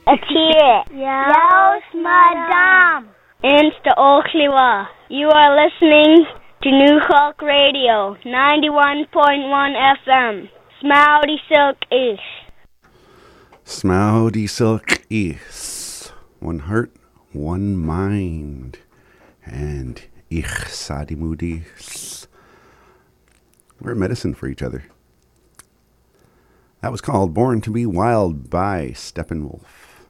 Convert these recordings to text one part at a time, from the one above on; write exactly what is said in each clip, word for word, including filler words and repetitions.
Atire. Yaos Madam. Insta Oklahoma. You are listening to New Hulk Radio, ninety-one point one F M. Smouty Silk East. Smouty Silk East. One heart, one mind. And ich sadimudi. We're medicine for each other. That was called Born to be Wild by Steppenwolf.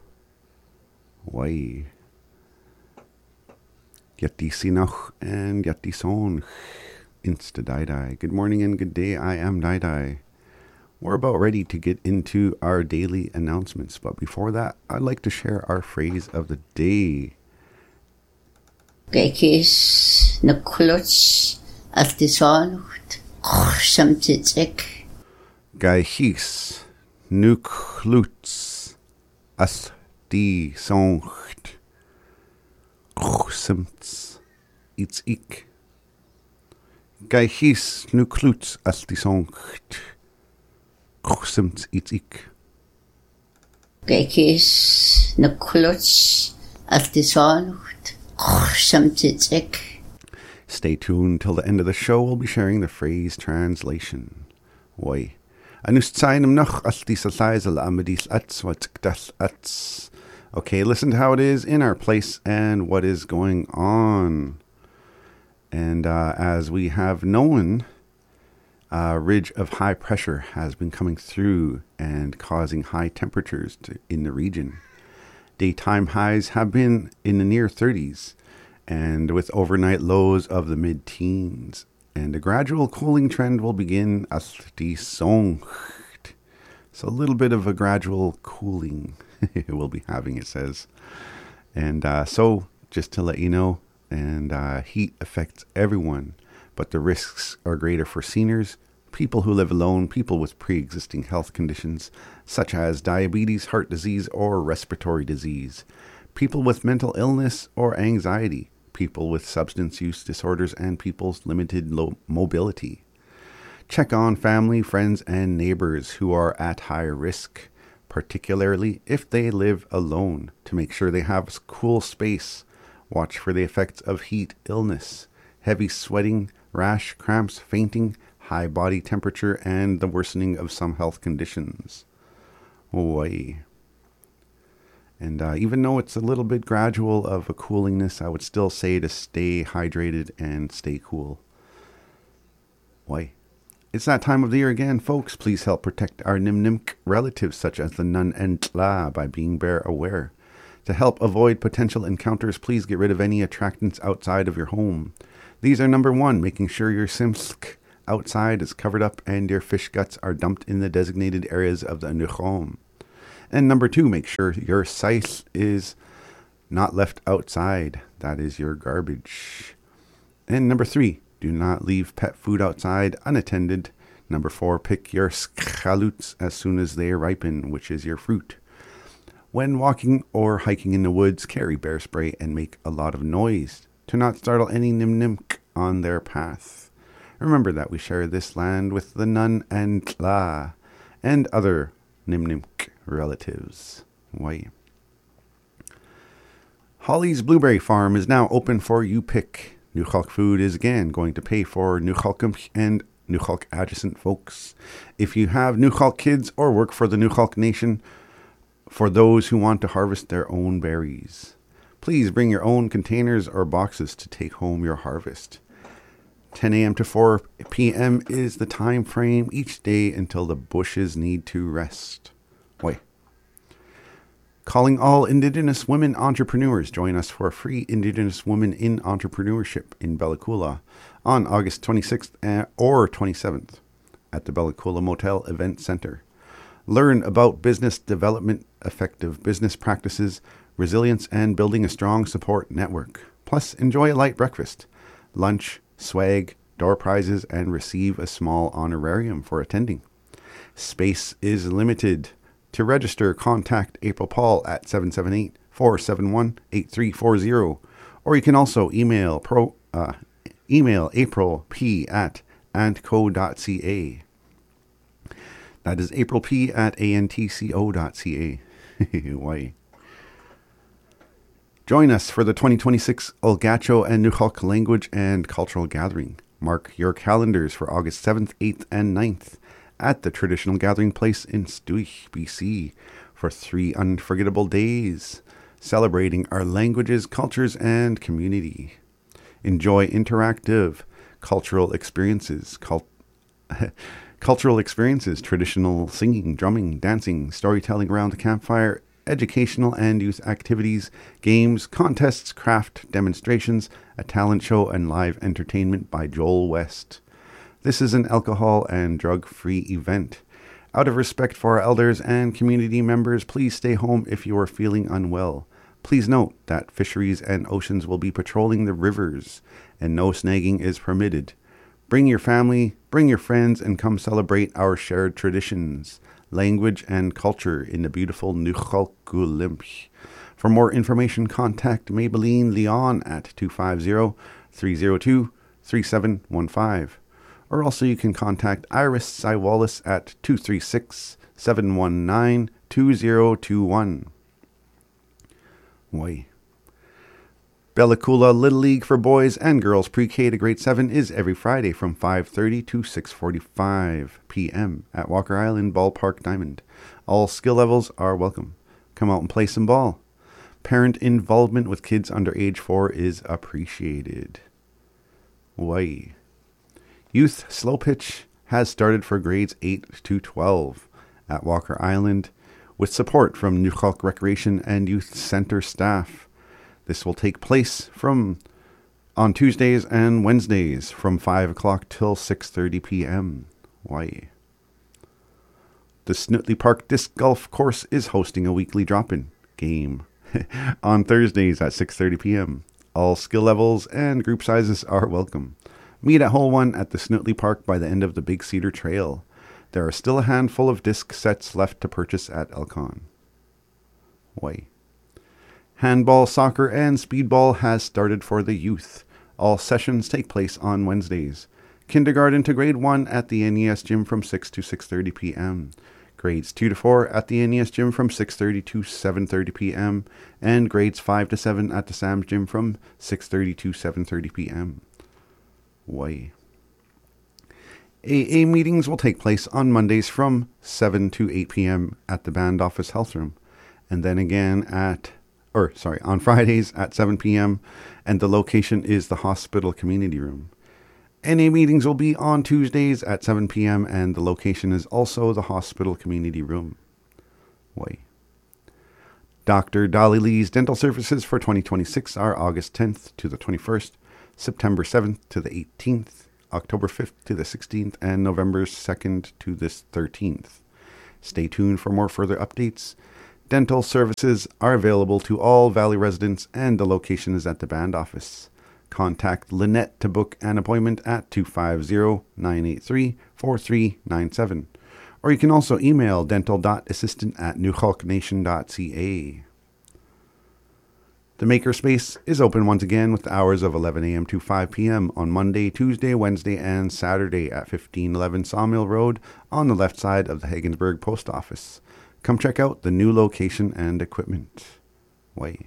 Why? Yeti Sinoch and Yeti Son. Insta Daidai. Good morning and good day. I am Daidai. We're about ready to get into our daily announcements, but before that, I'd like to share our phrase of the day. Gekis Nukulots as the Sonucht. Samtitzek. Gaichis Nukluts as die Songt. Simts its ik. Gaichis Nukluts as die Songt. Simts its ik. Gaichis Nukluts as the Sonucht. Samtitzek. Stay tuned till the end of the show. We'll be sharing the phrase translation. Why? Okay, listen to how it is in our place and what is going on. And uh, as we have known, a ridge of high pressure has been coming through and causing high temperatures to, in the region. Daytime highs have been in the near thirties and with overnight lows of the mid-teens. And a gradual cooling trend will begin as die Songt. So a little bit of a gradual cooling we'll be having, it says. And uh, so, just to let you know, and uh, heat affects everyone, but the risks are greater for seniors, people who live alone, people with pre-existing health conditions, such as diabetes, heart disease, or respiratory disease, people with mental illness or anxiety, people with substance use disorders, and people's limited low mobility. Check on family, friends, and neighbors who are at high risk, particularly if they live alone, to make sure they have cool space. Watch for the effects of heat illness, heavy sweating, rash, cramps, fainting, high body temperature, and the worsening of some health conditions. Oi. And uh, even though it's a little bit gradual of a coolingness, I would still say to stay hydrated and stay cool. Why? It's that time of the year again, folks. Please help protect our Nimnimk relatives such as the Nun and Tla by being bear aware. To help avoid potential encounters, please get rid of any attractants outside of your home. These are number one, making sure your Simsk outside is covered up and your fish guts are dumped in the designated areas of the Nuchom. And number two, make sure your scythe is not left outside. That is your garbage. And number three, do not leave pet food outside unattended. Number four, pick your schaluts as soon as they ripen, which is your fruit. When walking or hiking in the woods, carry bear spray and make a lot of noise to not startle any nimnimk on their path. Remember that we share this land with the Nun and Tla and other nimnimk relatives. Why? Holly's Blueberry Farm is now open for you pick. New Hulk Food is again going to pay for New Hulk and New Hulk adjacent folks. If you have New Hulk kids or work for the New Hulk Nation, for those who want to harvest their own berries, please bring your own containers or boxes to take home your harvest. ten a.m. to four p.m. is the time frame each day until the bushes need to rest. Why? Calling all Indigenous women entrepreneurs. Join us for a free Indigenous Women in Entrepreneurship in Bella Coola on August twenty-sixth or twenty-seventh at the Bella Coola Motel Event Center. Learn about business development, effective business practices, resilience, and building a strong support network. Plus, enjoy a light breakfast, lunch, swag, door prizes, and receive a small honorarium for attending. Space is limited. To register, contact April Paul at seven seven eight, four seven one, eight three four zero. Or you can also email pro uh, email April P at antco dot c a. That is April P at antco dot c a. Why? Join us for the twenty twenty-six Olgacho and Nukhalk Language and Cultural Gathering. Mark your calendars for August seventh, eighth, and ninth at the traditional gathering place in Stewich, B C for three unforgettable days, celebrating our languages, cultures, and community. Enjoy interactive cultural experiences, cult- cultural experiences, traditional singing, drumming, dancing, storytelling around the campfire, educational and youth activities, games, contests, craft demonstrations, a talent show, and live entertainment by Joel West. This is an alcohol and drug-free event. Out of respect for our elders and community members, please stay home if you are feeling unwell. Please note that fisheries and oceans will be patrolling the rivers, and no snagging is permitted. Bring your family, bring your friends, and come celebrate our shared traditions, language, and culture in the beautiful Nukhalkulimch. For more information, contact Maybelline Leon at two five zero, three zero two, three seven one five. Or also you can contact Iris Saiwalis at two three six, seven one nine, two zero two one. Way. Bella Coola Little League for boys and girls pre-K to grade seven is every Friday from five thirty to six forty-five p.m. at Walker Island Ballpark Diamond. All skill levels are welcome. Come out and play some ball. Parent involvement with kids under age four is appreciated. Way. Youth Slow Pitch has started for grades eight to twelve at Walker Island with support from Nukhalk Recreation and Youth Center staff. This will take place from on Tuesdays and Wednesdays from five o'clock till six thirty p.m. Why? The Snotley Park Disc Golf Course is hosting a weekly drop-in game on Thursdays at six thirty p.m. All skill levels and group sizes are welcome. Meet at Hole one at the Snotley Park by the end of the Big Cedar Trail. There are still a handful of disc sets left to purchase at Elcon. Why? Handball, soccer, and speedball has started for the youth. All sessions take place on Wednesdays. Kindergarten to grade one at the N E S gym from six to six thirty p.m. Grades two to four at the N E S gym from six thirty to seven thirty p.m. And grades five to seven at the Sam's gym from six thirty to seven thirty p.m. Why? A A meetings will take place on Mondays from seven to eight p.m. at the band office health room. And then again at or sorry, on Fridays at seven p.m., and the location is the hospital community room. N A meetings will be on Tuesdays at seven p.m., and the location is also the hospital community room. Way. Doctor Dolly Lee's dental services for twenty twenty-six are August tenth to the twenty-first, September seventh to the eighteenth, October fifth to the sixteenth, and November second to the thirteenth. Stay tuned for more further updates. Dental services are available to all Valley residents, and the location is at the band office. Contact Lynette to book an appointment at two five zero, nine eight three, four three nine seven. Or you can also email dental.assistant at nukhalknation.ca. The Makerspace is open once again with hours of eleven a.m. to five p.m. on Monday, Tuesday, Wednesday, and Saturday at fifteen eleven Sawmill Road on the left side of the Haggensburg Post Office. Come check out the new location and equipment. Way.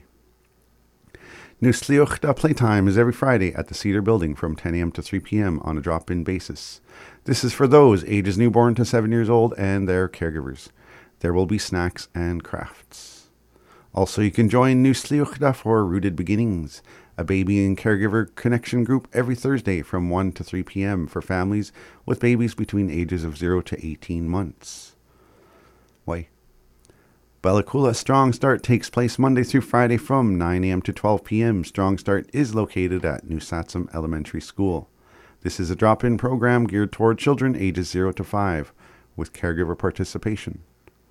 Nusliuchta Playtime is every Friday at the Cedar Building from ten a.m. to three p.m. on a drop-in basis. This is for those ages newborn to seven years old and their caregivers. There will be snacks and crafts. Also, you can join Nusliuchta for Rooted Beginnings, a baby and caregiver connection group every Thursday from one to three p.m. for families with babies between ages of zero to eighteen months. Way. Bella Coola Strong Start takes place Monday through Friday from nine a.m. to twelve p.m. Strong Start is located at New Satsum Elementary School. This is a drop-in program geared toward children ages zero to five, with caregiver participation.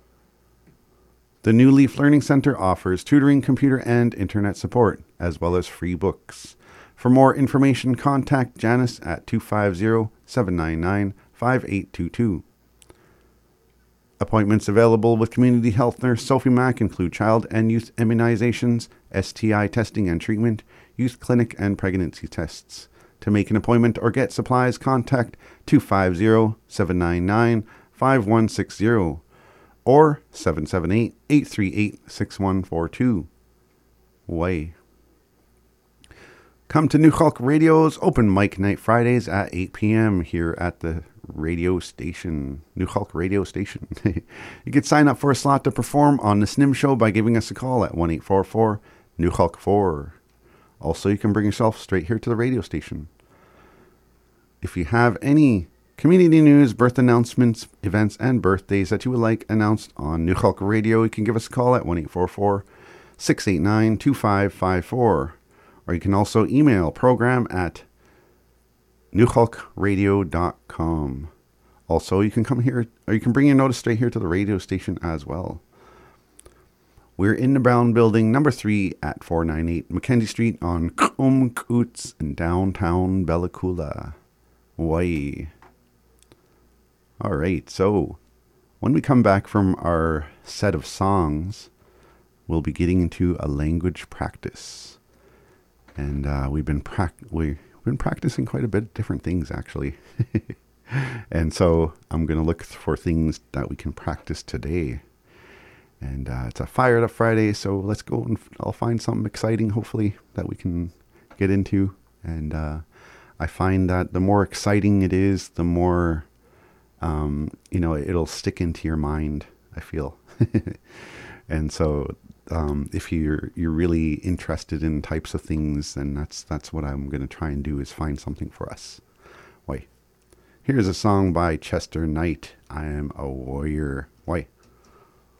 The New Leaf Learning Center offers tutoring, computer, and internet support, as well as free books. For more information, contact Janice at two five zero, seven nine nine, five eight two two. Appointments available with community health nurse Sophie Mack include child and youth immunizations, S T I testing and treatment, youth clinic, and pregnancy tests. To make an appointment or get supplies, contact two five zero, seven nine nine, five one six zero or seven seven eight, eight three eight, six one four two. Way. Come to New Hulk Radio's open mic night Fridays at eight p.m. here at the radio station, New Hulk Radio Station. You can sign up for a slot to perform on the S N I M show by giving us a call at one eight four four New Hulk four. Also, you can bring yourself straight here to the radio station. If you have any community news, birth announcements, events, and birthdays that you would like announced on New Hulk Radio, you can give us a call at one eight four four six eight nine two five five four. Or you can also email program at new hulk radio dot com. Also, you can come here, or you can bring your notice straight here to the radio station as well. We're in the Brown Building, number three at four ninety-eight Mackenzie Street on Coomcoots in downtown Bella Coola, Hawaii. All right, so when we come back from our set of songs, we'll be getting into a language practice. And uh, we've been pra- we've been practicing quite a bit of different things, actually. And so I'm going to look for things that we can practice today. And uh, it's a Fired Up Friday, so let's go and f- I'll find something exciting, hopefully, that we can get into. And uh, I find that the more exciting it is, the more, um, you know, it'll stick into your mind, I feel. And so um, if you're you're really interested in types of things, then that's that's what I'm going to try and do, is find something for us. Why? Here's a song by Chester Knight. I am a warrior. Why?